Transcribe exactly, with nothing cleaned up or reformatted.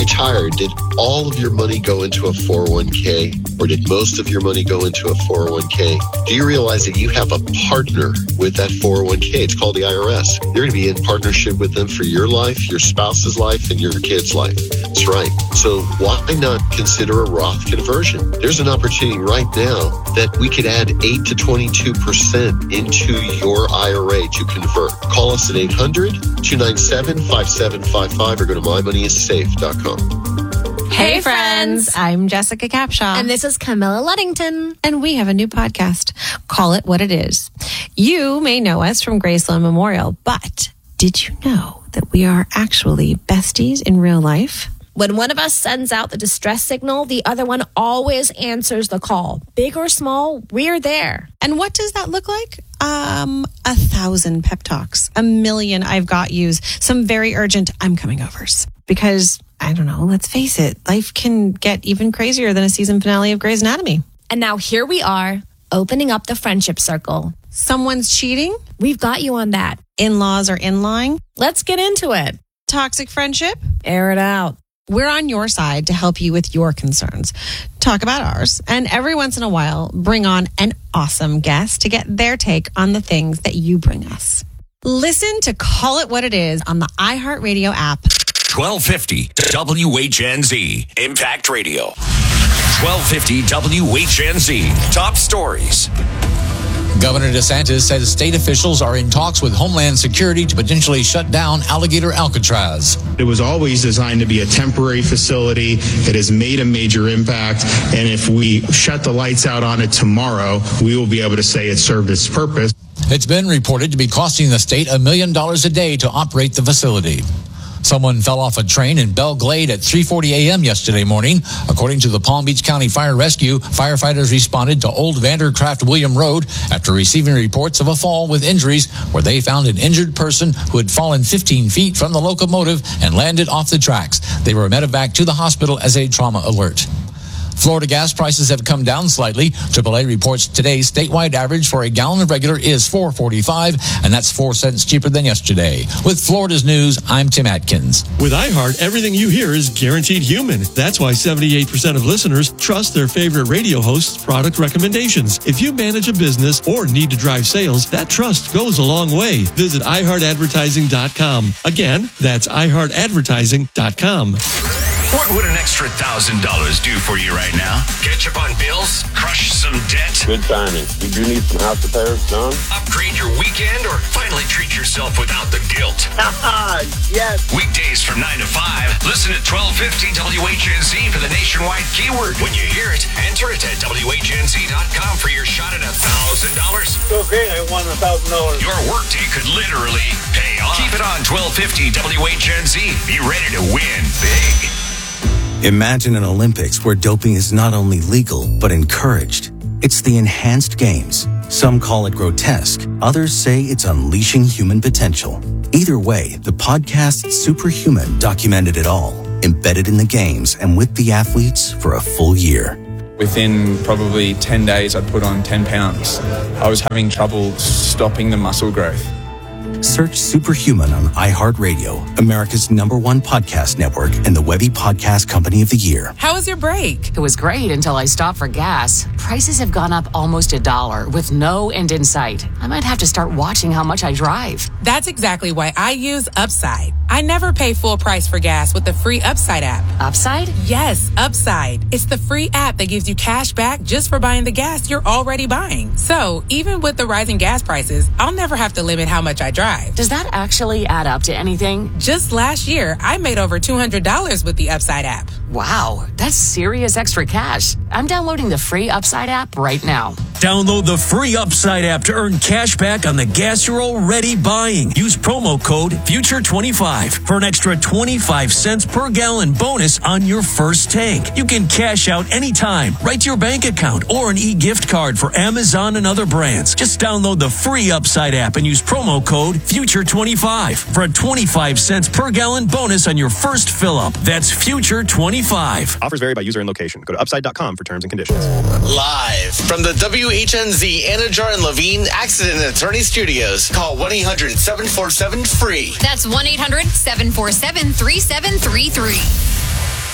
retired, did all of your money go into a four oh one k, or did most of your money go into a four oh one k? Do you realize that you have a partner with that four oh one k? It's called the I R S. You're going to be in partnership with them for your life, your spouse's life, and your kid's life. That's right. So why not consider a Roth conversion? There's an opportunity right now that we could add eight to twenty-two percent into your I R A to convert. Call us at eight hundred, two nine seven, five seven five five or go to my money is safe dot com. Hey, hey friends. I'm Jessica Capshaw. And this is Camilla Luddington. And we have a new podcast. Call it what it is. You may know us from Graceland Memorial, but did you know that we are actually besties in real life? When one of us sends out the distress signal, the other one always answers the call. Big or small, we're there. And what does that look like? Um, a thousand pep talks, a million I've got yous, some very urgent I'm coming overs. Because, I don't know, let's face it, life can get even crazier than a season finale of Grey's Anatomy. And now here we are, opening up the friendship circle. Someone's cheating? We've got you on that. In-laws are in-line? Let's get into it. Toxic friendship? Air it out. We're on your side to help you with your concerns. Talk about ours. And every once in a while, bring on an awesome guest to get their take on the things that you bring us. Listen to Call It What It Is on the iHeartRadio app. twelve fifty W H N Z Impact Radio. twelve fifty W H N Z. Top stories. Governor DeSantis says state officials are in talks with Homeland Security to potentially shut down Alligator Alcatraz. It was always designed to be a temporary facility. It has made a major impact. And if we shut the lights out on it tomorrow, we will be able to say it served its purpose. It's been reported to be costing the state a million dollars a day to operate the facility. Someone fell off a train in Belle Glade at three forty a.m. yesterday morning. According to the Palm Beach County Fire Rescue, firefighters responded to Old Vandercraft William Road after receiving reports of a fall with injuries where they found an injured person who had fallen fifteen feet from the locomotive and landed off the tracks. They were medevac to the hospital as a trauma alert. Florida gas prices have come down slightly. triple A reports today's statewide average for a gallon of regular is four forty-five, and that's four cents cheaper than yesterday. With Florida's News, I'm Tim Atkins. With iHeart, everything you hear is guaranteed human. That's why seventy-eight percent of listeners trust their favorite radio host's product recommendations. If you manage a business or need to drive sales, that trust goes a long way. Visit i heart advertising dot com. Again, that's i heart advertising dot com. What would an extra one thousand dollars do for you right now? Catch up on bills? Crush some debt? Good timing. You do need some house repairs done? Upgrade your weekend or finally treat yourself without the guilt? Yes. Weekdays from nine to five. Listen at twelve fifty W H N Z for the nationwide keyword. When you hear it, enter it at W H N Z dot com for your shot at one thousand dollars. Okay, I won one thousand dollars. Your workday could literally pay off. Keep it on twelve fifty W H N Z. Be ready to win big. Imagine an Olympics where doping is not only legal, but encouraged. It's the Enhanced Games. Some call it grotesque. Others say it's unleashing human potential. Either way, the podcast Superhuman documented it all, embedded in the games and with the athletes for a full year. Within probably ten days, I'd put on ten pounds. I was having trouble stopping the muscle growth. Search Superhuman on iHeartRadio, America's number one podcast network and the Webby Podcast Company of the Year. How was your break? It was great until I stopped for gas. Prices have gone up almost a dollar with no end in sight. I might have to start watching how much I drive. That's exactly why I use Upside. I never pay full price for gas with the free Upside app. Upside? Yes, Upside. It's the free app that gives you cash back just for buying the gas you're already buying. So even with the rising gas prices, I'll never have to limit how much I drive. Does that actually add up to anything? Just last year, I made over two hundred dollars with the Upside app. Wow, that's serious extra cash. I'm downloading the free Upside app right now. Download the free Upside app to earn cash back on the gas you're already buying. Use promo code future twenty-five for an extra twenty-five cents per gallon bonus on your first tank. You can cash out anytime, right to your bank account, or an e-gift card for Amazon and other brands. Just download the free Upside app and use promo code future twenty-five for a twenty-five cents per gallon bonus on your first fill up. That's future twenty-five. Offers vary by user and location. Go to upside dot com for terms and conditions. Live from the W H N Z Anajar and Levine Accident Attorney Studios. Call one eight hundred seven four seven free. That's one eight hundred seven four seven three seven three three.